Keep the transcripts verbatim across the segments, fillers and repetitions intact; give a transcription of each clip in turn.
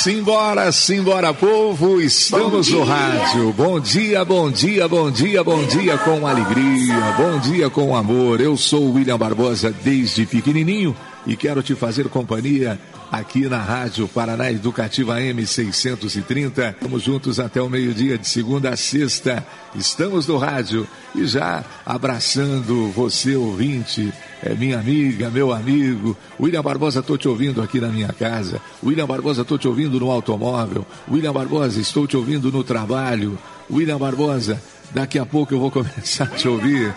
Simbora, simbora, povo, estamos no rádio. Bom dia, bom dia, bom dia, bom dia com alegria, bom dia com amor. Eu sou o William Barbosa desde pequenininho e quero te fazer companhia aqui na Rádio Paraná Educativa A M seiscentos e trinta. Estamos juntos até o meio-dia, de segunda a sexta. Estamos no rádio e já abraçando você, ouvinte, é minha amiga, meu amigo. William Barbosa, estou te ouvindo aqui na minha casa. William Barbosa, estou te ouvindo no automóvel. William Barbosa, estou te ouvindo no trabalho. William Barbosa, daqui a pouco eu vou começar a te ouvir.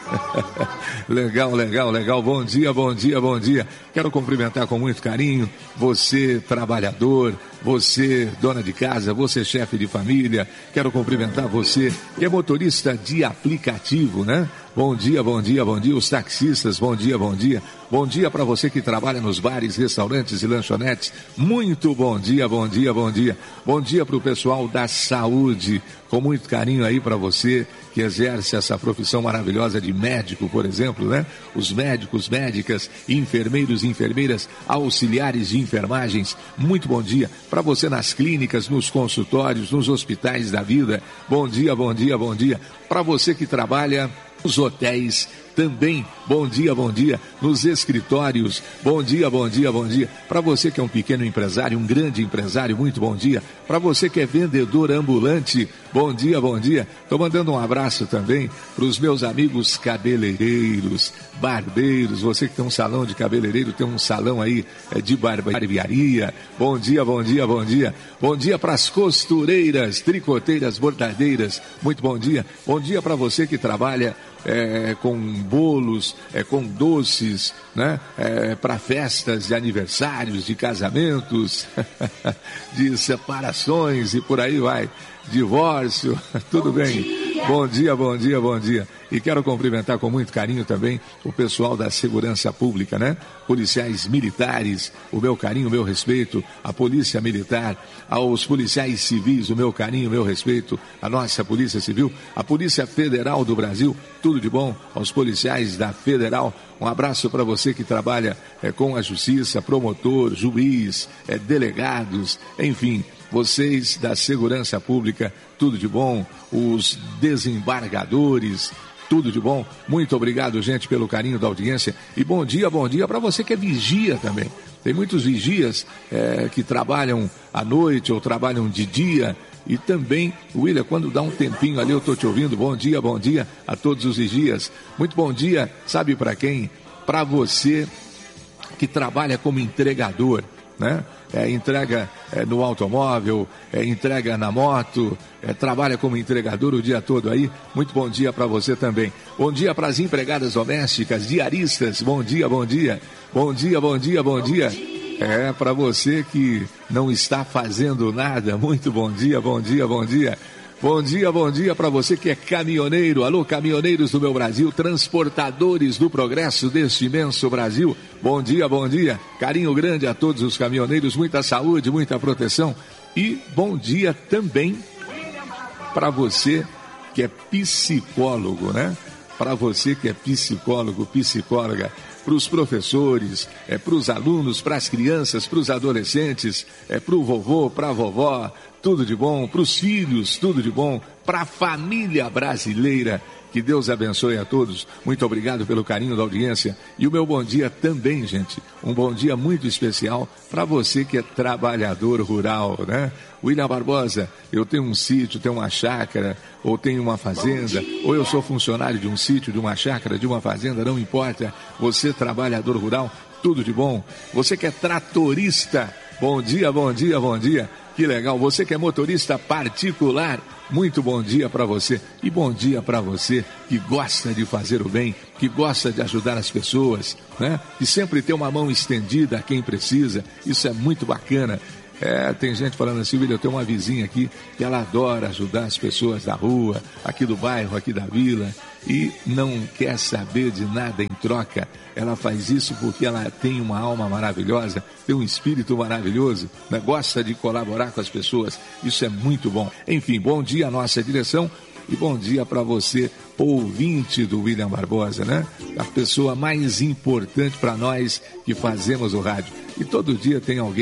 Legal, legal, legal. Bom dia, bom dia, bom dia. Quero cumprimentar com muito carinho você, trabalhador, você, dona de casa, você, chefe de família. Quero cumprimentar você que é motorista de aplicativo, né? Bom dia, bom dia, bom dia. Os taxistas, bom dia, bom dia. Bom dia para você que trabalha nos bares, restaurantes e lanchonetes. Muito bom dia, bom dia, bom dia. Bom dia para o pessoal da saúde. Com muito carinho aí para você que exerce essa profissão maravilhosa de médico, por exemplo, né? Os médicos, médicas, enfermeiros, enfermeiras, auxiliares de enfermagens. Muito bom dia para você nas clínicas, nos consultórios, nos hospitais da vida. Bom dia, bom dia, bom dia. Para você que trabalha nos hotéis também, bom dia, bom dia. Nos escritórios, bom dia, bom dia, bom dia. Para você que é um pequeno empresário, um grande empresário, muito bom dia. Para você que é vendedor ambulante, bom dia, bom dia. Estou mandando um abraço também para os meus amigos cabeleireiros, barbeiros. Você que tem um salão de cabeleireiro, tem um salão aí de barbearia. Bom dia, bom dia, bom dia. Bom dia para as costureiras, tricoteiras, bordadeiras. Muito bom dia. Bom dia para você que trabalha É, com bolos, é, com doces, né? É, para festas de aniversários, de casamentos, de separações e por aí vai, divórcio, tudo bem. Bom dia, bom dia, bom dia. E quero cumprimentar com muito carinho também o pessoal da segurança pública, né? Policiais militares, o meu carinho, o meu respeito, a polícia militar, aos policiais civis, o meu carinho, o meu respeito, a nossa polícia civil, a Polícia Federal do Brasil, tudo de bom aos policiais da Federal. Um abraço para você que trabalha é, com a justiça, promotor, juiz, é, delegados, enfim, vocês da segurança pública, tudo de bom, os desembargadores, tudo de bom. Muito obrigado, gente, pelo carinho da audiência. E bom dia, bom dia para você que é vigia também. Tem muitos vigias é, que trabalham à noite ou trabalham de dia. E também, William, quando dá um tempinho ali, eu estou te ouvindo. Bom dia, bom dia a todos os vigias. Muito bom dia, sabe para quem? Para você que trabalha como entregador, né? É, entrega é, no automóvel, é, entrega na moto, é, trabalha como entregador o dia todo aí. Muito bom dia para você também. Bom dia para as empregadas domésticas, diaristas. Bom dia, bom dia. Bom dia, bom dia, bom dia. É, para você que não está fazendo nada, muito bom dia, bom dia, bom dia. Bom dia, bom dia para você que é caminhoneiro. Alô, caminhoneiros do meu Brasil, transportadores do progresso deste imenso Brasil. Bom dia, bom dia. Carinho grande a todos os caminhoneiros, muita saúde, muita proteção. E bom dia também para você que é psicólogo, né? Para você que é psicólogo, psicóloga, para os professores, é, para os alunos, para as crianças, para os adolescentes, é, para o vovô, para a vovó, tudo de bom, para os filhos, tudo de bom, para a família brasileira. Que Deus abençoe a todos. Muito obrigado pelo carinho da audiência. E o meu bom dia também, gente. Um bom dia muito especial para você que é trabalhador rural, né? William Barbosa, eu tenho um sítio, tenho uma chácara, ou tenho uma fazenda, ou eu sou funcionário de um sítio, de uma chácara, de uma fazenda, não importa. Você, trabalhador rural, tudo de bom. Você que é tratorista, bom dia, bom dia, bom dia. Que legal. Você que é motorista particular, muito bom dia para você. E bom dia para você que gosta de fazer o bem, que gosta de ajudar as pessoas, né? E sempre ter uma mão estendida a quem precisa. Isso é muito bacana. É, tem gente falando assim, William, eu tenho uma vizinha aqui que ela adora ajudar as pessoas da rua, aqui do bairro, aqui da vila, e não quer saber de nada em troca. Ela faz isso porque ela tem uma alma maravilhosa, tem um espírito maravilhoso, né? Gosta de colaborar com as pessoas. Isso é muito bom. Enfim, bom dia à nossa direção e bom dia para você, ouvinte do William Barbosa, né? A pessoa mais importante para nós que fazemos o rádio. E todo dia tem alguém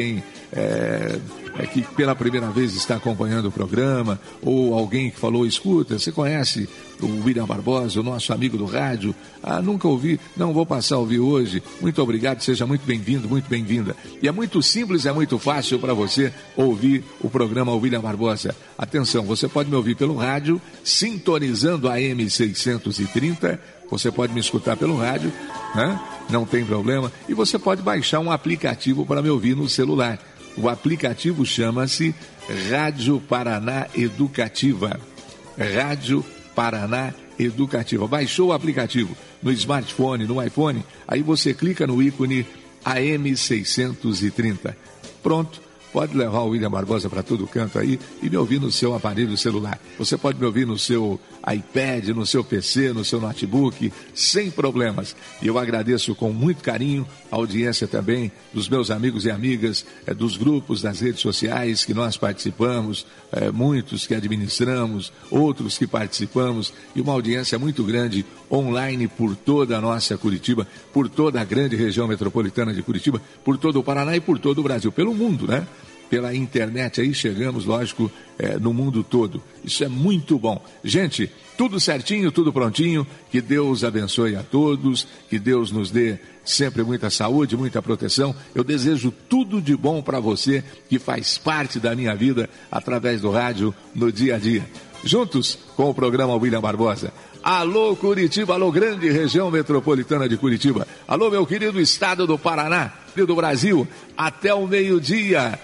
é, é que pela primeira vez está acompanhando o programa, ou alguém que falou, escuta, você conhece o William Barbosa, o nosso amigo do rádio? Ah, nunca ouvi, não vou passar a ouvir hoje. Muito obrigado, seja muito bem-vindo, muito bem-vinda. E é muito simples, é muito fácil para você ouvir o programa William Barbosa. Atenção, você pode me ouvir pelo rádio, sintonizando a A M seiscentos e trinta, você pode me escutar pelo rádio, né? Não tem problema. E você pode baixar um aplicativo para me ouvir no celular. O aplicativo chama-se Rádio Paraná Educativa. Rádio Paraná Educativa. Baixou o aplicativo no smartphone, no iPhone, aí você clica no ícone A M seiscentos e trinta. Pronto. Pode levar o William Barbosa para todo canto aí e me ouvir no seu aparelho celular. Você pode me ouvir no seu iPad, no seu P C, no seu notebook, sem problemas. E eu agradeço com muito carinho a audiência também dos meus amigos e amigas, é, dos grupos das redes sociais que nós participamos, é, muitos que administramos, outros que participamos, e uma audiência muito grande online por toda a nossa Curitiba, por toda a grande região metropolitana de Curitiba, por todo o Paraná e por todo o Brasil, pelo mundo, né? Pela internet aí chegamos, lógico, é, no mundo todo. Isso é muito bom. Gente, tudo certinho, tudo prontinho. Que Deus abençoe a todos, que Deus nos dê sempre muita saúde, muita proteção. Eu desejo tudo de bom para você que faz parte da minha vida através do rádio no dia a dia. Juntos com o programa William Barbosa. Alô Curitiba, alô grande região metropolitana de Curitiba. Alô meu querido estado do Paraná, do Brasil. Até o meio-dia.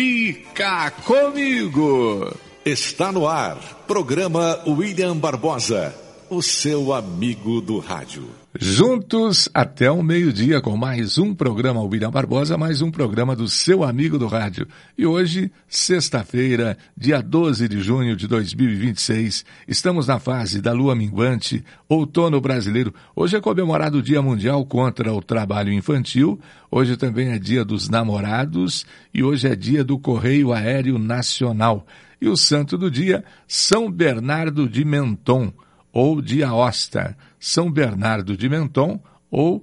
Fica comigo! Está no ar, programa William Barbosa, o seu amigo do rádio. Juntos até o meio-dia com mais um programa William Barbosa, mais um programa do seu amigo do rádio. E hoje, sexta-feira, dia doze de junho de dois mil e vinte e seis, estamos na fase da lua minguante, outono brasileiro. Hoje é comemorado o Dia Mundial contra o Trabalho Infantil, hoje também é dia dos namorados e hoje é dia do Correio Aéreo Nacional. E o santo do dia, São Bernardo de Menthon, ou de Aosta, São Bernardo de Menthon ou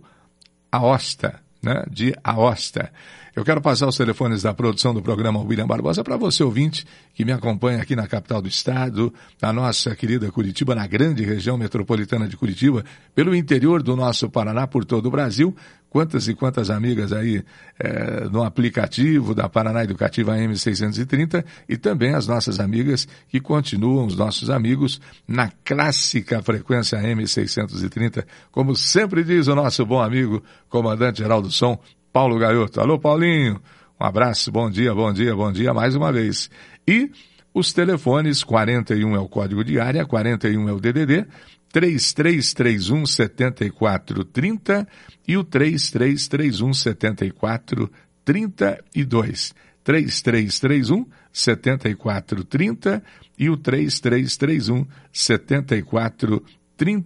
Aosta, né? De Aosta. Eu quero passar os telefones da produção do programa William Barbosa para você, ouvinte, que me acompanha aqui na capital do estado, na nossa querida Curitiba, na grande região metropolitana de Curitiba, pelo interior do nosso Paraná, por todo o Brasil. Quantas e quantas amigas aí é, no aplicativo da Paraná Educativa A M seiscentos e trinta e também as nossas amigas que continuam, os nossos amigos, na clássica frequência A M seiscentos e trinta, como sempre diz o nosso bom amigo, comandante-geral do som, Paulo Gaioto. Alô, Paulinho, um abraço, bom dia, bom dia, bom dia mais uma vez. E os telefones, quarenta e um é o código de área, quarenta e um é o D D D, três três três um, sete quatro três zero e o três três três um, sete quatro três dois. três três três um, sete quatro três zero e o três três três um, sete quatro três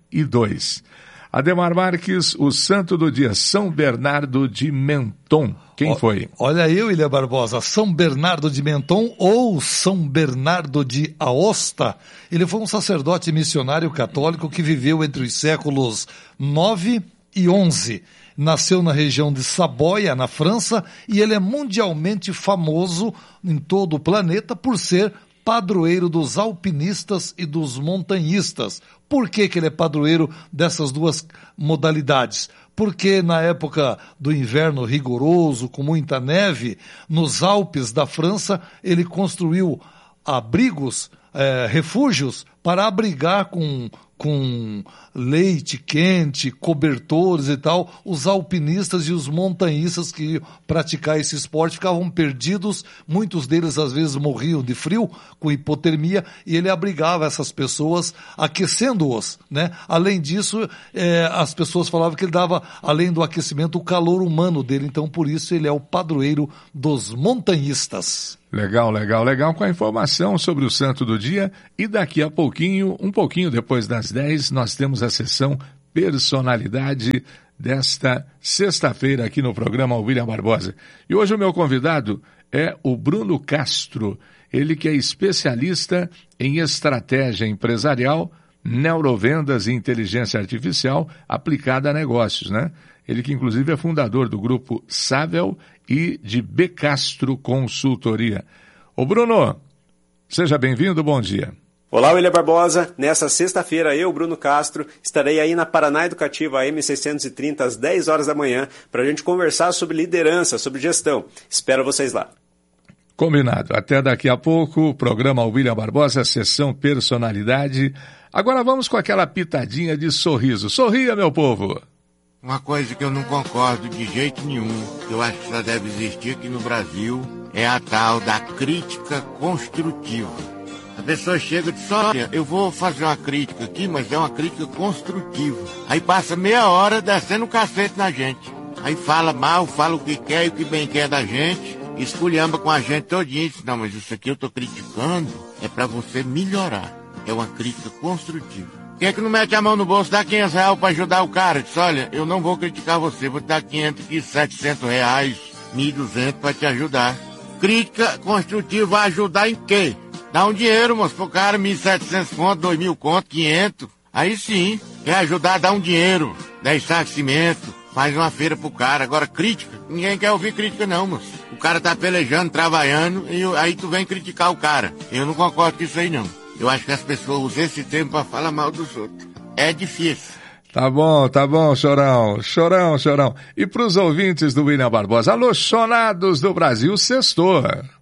dois. Ademar Marques, o santo do dia, São Bernardo de Menthon. Quem foi? Olha eu, William Barbosa, São Bernardo de Menthon ou São Bernardo de Aosta. Ele foi um sacerdote missionário católico que viveu entre os séculos nove e onze. Nasceu na região de Saboia, na França, e ele é mundialmente famoso em todo o planeta por ser padroeiro dos alpinistas e dos montanhistas. Por que que ele é padroeiro dessas duas modalidades? Porque na época do inverno rigoroso, com muita neve, nos Alpes da França, ele construiu abrigos, eh, refúgios, para abrigar com, com leite quente, cobertores e tal, os alpinistas e os montanhistas que iam praticar esse esporte ficavam perdidos, muitos deles às vezes morriam de frio, com hipotermia, e ele abrigava essas pessoas, aquecendo-os, né? Além disso, eh, as pessoas falavam que ele dava, além do aquecimento, o calor humano dele, então por isso ele é o padroeiro dos montanhistas. Legal, legal, legal, com a informação sobre o santo do dia, e daqui a pouquinho, um pouquinho depois das dez, nós temos a sessão Personalidade desta sexta-feira aqui no programa William Barbosa. E hoje o meu convidado é o Bruno Castro, ele que é especialista em estratégia empresarial, neurovendas e inteligência artificial aplicada a negócios, né? Ele que inclusive é fundador do grupo Savel e de B. Castro Consultoria. Ô Bruno, seja bem-vindo, bom dia. Olá, William Barbosa. Nessa sexta-feira, eu, Bruno Castro, estarei aí na Paraná Educativa A M seiscentos e trinta, às dez horas da manhã, para a gente conversar sobre liderança, sobre gestão. Espero vocês lá. Combinado. Até daqui a pouco, programa William Barbosa, sessão Personalidade. Agora vamos com aquela pitadinha de sorriso. Sorria, meu povo! Uma coisa que eu não concordo de jeito nenhum, que eu acho que só deve existir aqui no Brasil, é a tal da crítica construtiva. A pessoa chega e diz, olha, eu vou fazer uma crítica aqui, mas é uma crítica construtiva. Aí passa meia hora descendo o cacete na gente. Aí fala mal, fala o que quer e o que bem quer da gente, esculhamba com a gente todinha. Diz, não, mas isso aqui eu tô criticando, é pra você melhorar. É uma crítica construtiva. Quem é que não mete a mão no bolso, dá quinhentos reais pra ajudar o cara? Diz, olha, eu não vou criticar você, vou te dar quinhentos aqui, setecentos reais, mil e duzentos pra te ajudar. Crítica construtiva vai ajudar em quê? Dá um dinheiro, moço, pro cara, mil e setecentos conto, dois mil conto, quinhentos. Aí sim, quer ajudar, dá um dinheiro, dez sacos de cimento, faz uma feira pro cara. Agora, crítica, ninguém quer ouvir crítica não, moço. O cara tá pelejando, trabalhando, e aí tu vem criticar o cara. Eu não concordo com isso aí não. Eu acho que as pessoas usam esse tempo pra falar mal dos outros. É difícil. Tá bom, tá bom, Chorão. Chorão, Chorão. E pros ouvintes do William Barbosa, alô, chonados do Brasil, sextou.